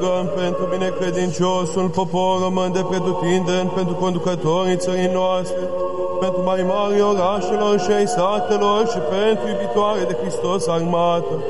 Pentru binecredinciosul popor român de pretutindeni, pentru conducătorii țării noastre, pentru mai mari orașelor și ai satelor și pentru iubitoare de Hristos armată,